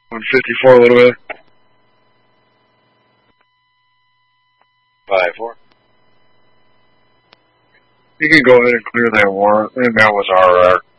154 a little bit. 5-4. You can go ahead and clear that warrant, and that was RR.